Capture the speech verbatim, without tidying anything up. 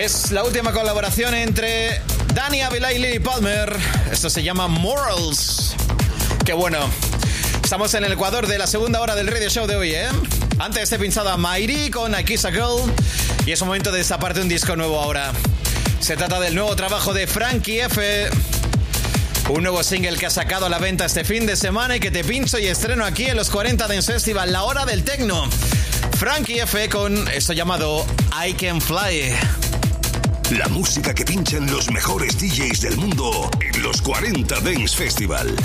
Es la última colaboración entre Dani Ávila y Lily Palmer. Esto se llama Morals. Qué bueno. Estamos en el Ecuador de la segunda hora del radio show de hoy, ¿eh? Antes he pinchado a Mayri con I Kiss a Girl y es un momento de destaparte un disco nuevo ahora. Se trata del nuevo trabajo de Frankie F. Un nuevo single que ha sacado a la venta este fin de semana y que te pincho y estreno aquí en los cuarenta Dance Festival, la hora del techno. Frankie F con esto llamado I Can Fly. La música que pinchan los mejores D Js del mundo en los cuarenta Dance Festival.